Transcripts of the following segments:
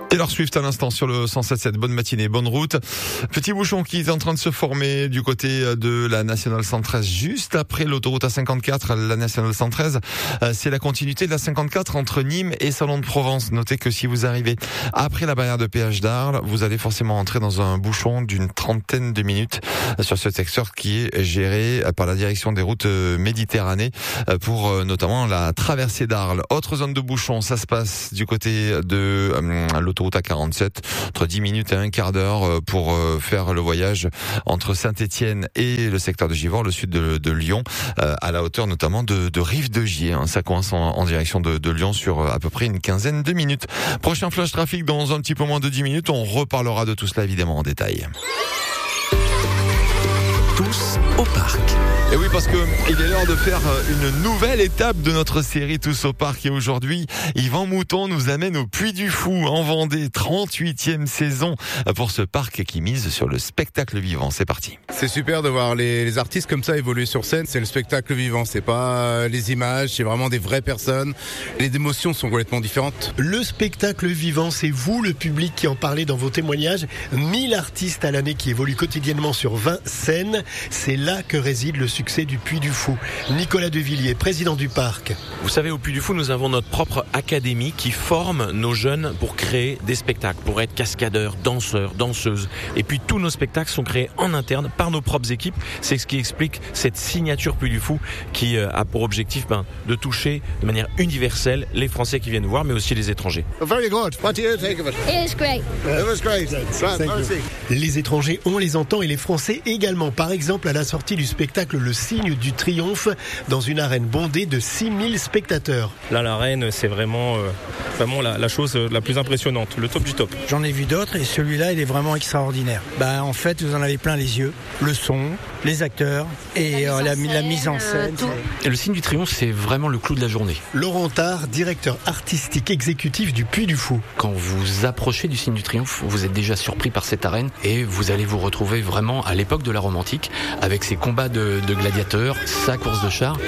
Taylor Swift à l'instant sur le 107.7. Bonne matinée, bonne route. Petit bouchon qui est en train de se former du côté de la Nationale 113, juste après l'autoroute A54. La Nationale 113, c'est la continuité de la 54 entre Nîmes et Salon de Provence. Notez que si vous arrivez après la barrière de péage d'Arles, vous allez forcément entrer dans un bouchon d'une trentaine de minutes sur ce secteur qui est géré par la direction des routes Méditerranée pour notamment la traversée d'Arles. Autre zone de bouchon, ça se passe du côté de l'autoroute A47, entre 10 minutes et un quart d'heure pour faire le voyage entre Saint-Étienne et le secteur de Givors, le sud de Lyon, à la hauteur notamment de Rive-de-Gier. Ça coince en direction de Lyon sur à peu près une quinzaine de minutes. Prochain flash trafic dans un petit peu moins de 10 minutes. On reparlera de tout cela évidemment en détail. Tous au parc. Et oui, parce que il est l'heure de faire une nouvelle étape de notre série Tous au parc. Et aujourd'hui, Yvan Mouton nous amène au Puy du Fou, en Vendée, 38e saison pour ce parc qui mise sur le spectacle vivant. C'est parti. C'est super de voir les artistes comme ça évoluer sur scène. C'est le spectacle vivant, c'est pas les images, c'est vraiment des vraies personnes. Les émotions sont complètement différentes. Le spectacle vivant, c'est vous, le public, qui en parlez dans vos témoignages. 1000 artistes à l'année qui évoluent quotidiennement sur 20 scènes. C'est là que réside le succès du Puy du Fou. Nicolas Devilliers, président du parc. Vous savez, au Puy du Fou, nous avons notre propre académie qui forme nos jeunes pour créer des spectacles, pour être cascadeurs, danseurs, danseuses. Et puis tous nos spectacles sont créés en interne par nos propres équipes. C'est ce qui explique cette signature Puy du Fou qui a pour objectif de toucher de manière universelle les Français qui viennent voir, mais aussi les étrangers. Very good. What do you think of it? It was great. It was great. Les étrangers, on les entend, et les Français également. Par exemple, à la sortie du spectacle Le Signe du Triomphe, dans une arène bondée de 6000 spectateurs. Là, l'arène, c'est vraiment la chose la plus impressionnante, le top du top. J'en ai vu d'autres et celui-là, il est vraiment extraordinaire. En fait, vous en avez plein les yeux. Le son, les acteurs et la mise en scène. Et le Signe du Triomphe, c'est vraiment le clou de la journée. Laurent Tard, directeur artistique exécutif du Puy du Fou. Quand vous approchez du Signe du Triomphe, vous êtes déjà surpris par cette arène et vous allez vous retrouver vraiment à l'époque de la Rome antique avec ses combats de gladiateurs, sa course de chars.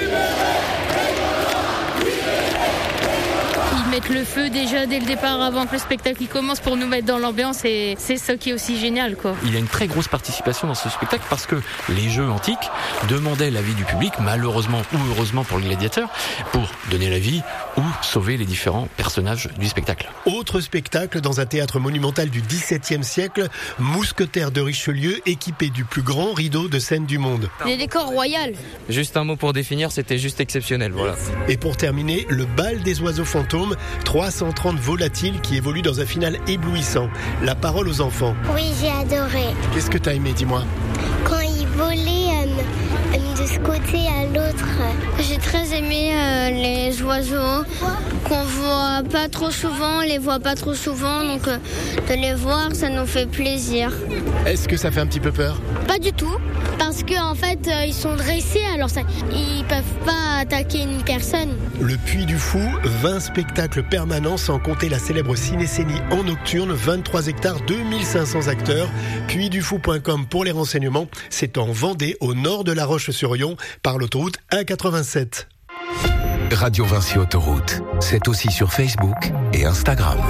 Ils mettent le feu déjà dès le départ avant que le spectacle commence pour nous mettre dans l'ambiance, et c'est ça qui est aussi génial, quoi. Il y a une très grosse participation dans ce spectacle parce que les jeux antiques demandaient l'avis du public, malheureusement ou heureusement pour le gladiateur, pour donner l'avis ou sauver les différents personnages du spectacle. Autre spectacle dans un théâtre monumental du XVIIe siècle, Mousquetaires de Richelieu, équipé du plus grand rideau de scène du monde. Les décors royaux. Juste un mot pour définir, c'était juste exceptionnel, voilà. Et pour terminer, le bal des oiseaux fantômes, 330 volatiles qui évoluent dans un final éblouissant. La parole aux enfants. Oui, j'ai adoré. Qu'est-ce que t'as aimé, dis-moi? Quand ils volaient de ce côté à l'autre. J'ai très aimé les oiseaux qu'on voit pas trop souvent, on les voit pas trop souvent, donc de les voir, ça nous fait plaisir. Est-ce que ça fait un petit peu peur? Pas du tout, parce qu'en fait, ils sont dressés, alors ils peuvent pas attaquer une personne. Le Puy du Fou, 20 spectacles permanents sans compter la célèbre cinécénie en nocturne, 23 hectares, 2500 acteurs. puydufou.com pour les renseignements. C'est en Vendée, au nord de La Roche-sur-Yon, par l'autoroute A87. Radio Vinci Autoroute, c'est aussi sur Facebook et Instagram.